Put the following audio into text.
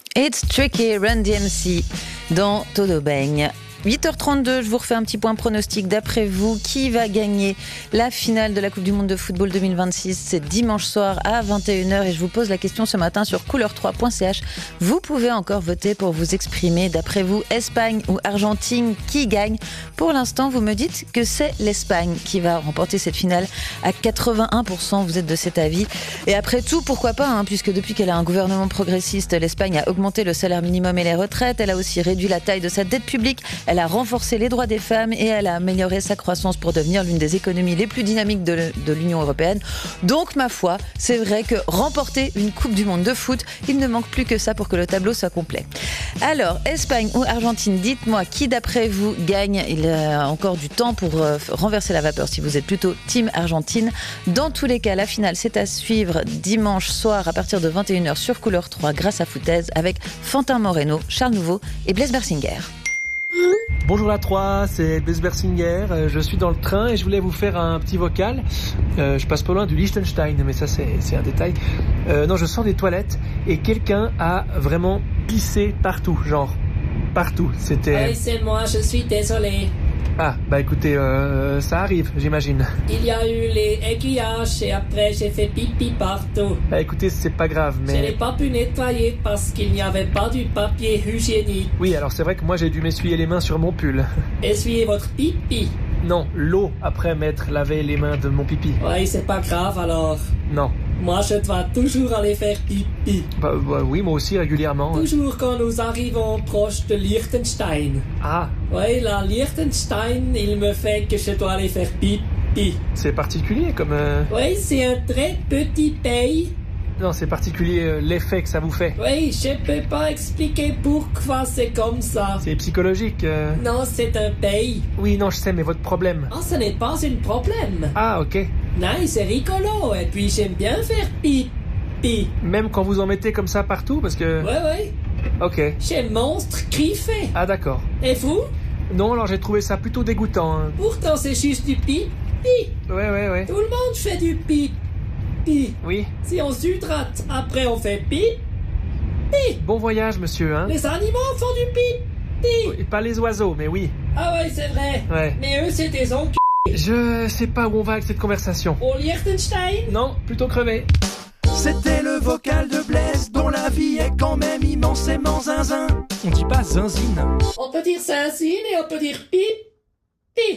It's Tricky, Run DMC dans Todo Bang. 8h32, je vous refais un petit point pronostic. D'après vous, qui va gagner la finale de la Coupe du Monde de football 2026? C'est dimanche soir à 21h et je vous pose la question ce matin sur couleur3.ch. Vous pouvez encore voter pour vous exprimer. D'après vous, Espagne ou Argentine, qui gagne? Pour l'instant, vous me dites que c'est l'Espagne qui va remporter cette finale à 81%. Vous êtes de cet avis. Et après tout, pourquoi pas, puisque depuis qu'elle a un gouvernement progressiste, l'Espagne a augmenté le salaire minimum et les retraites. Elle a aussi réduit la taille de sa dette publique. Elle a renforcé les droits des femmes et elle a amélioré sa croissance pour devenir l'une des économies les plus dynamiques de l'Union européenne. Donc, ma foi, c'est vrai que remporter une Coupe du Monde de foot, il ne manque plus que ça pour que le tableau soit complet. Alors, Espagne ou Argentine, dites-moi qui d'après vous gagne. Il y a encore du temps pour renverser la vapeur si vous êtes plutôt team Argentine. Dans tous les cas, la finale, c'est à suivre dimanche soir à partir de 21h sur Couleur 3 grâce à Foutaise avec Fantin Moreno, Charles Nouveau et Blaise Bersinger. Bonjour la 3, c'est Blaise Bersinger, je suis dans le train et je voulais vous faire un petit vocal. Je passe pas loin du Liechtenstein, mais ça c'est un détail. Non, je sors des toilettes et quelqu'un a vraiment pissé partout, genre partout. C'était... Oui, c'est moi, je suis désolé. Ah, bah écoutez, ça arrive, j'imagine. Il y a eu les aiguillages et après j'ai fait pipi partout. Bah écoutez, c'est pas grave, mais... Je n'ai pas pu nettoyer parce qu'il n'y avait pas du papier hygiénique. Oui, alors c'est vrai que moi j'ai dû m'essuyer les mains sur mon pull. Essuyez votre pipi. Non, l'eau après m'être lavé les mains de mon pipi. Oui, c'est pas grave alors. Non. Moi, je dois toujours aller faire pipi. Bah oui, moi aussi régulièrement. Toujours quand nous arrivons proche de Liechtenstein. Ah. Oui, la Liechtenstein, il me fait que je dois aller faire pipi. C'est particulier comme... Oui, c'est un très petit pays. Non, c'est particulier l'effet que ça vous fait. Oui, je peux pas expliquer pourquoi c'est comme ça. C'est psychologique. Non, c'est un pays. Oui, non, je sais, mais votre problème... Oh, ce n'est pas un problème. Ah, ok. Non, c'est rigolo, et puis j'aime bien faire pipi. Même quand vous en mettez comme ça partout, parce que... Oui. Ok. J'ai monstre qui fait. Ah, d'accord. Et vous? Non, alors j'ai trouvé ça plutôt dégoûtant. Pourtant, c'est juste du pipi. Ouais. Tout le monde fait du pipi. Oui. Si on s'hydrate, après on fait pipi. Bon voyage, monsieur, Les animaux font du pipi. Oui, pas les oiseaux, mais oui. Ah ouais, c'est vrai. Ouais. Mais eux, c'est des enculés. Je sais pas où on va avec cette conversation. Au Liechtenstein? Non, plutôt crevé. C'était le vocal de Blaise, dont la vie est quand même immensément zinzin. On dit pas zinzine. On peut dire zinzine et on peut dire pipi.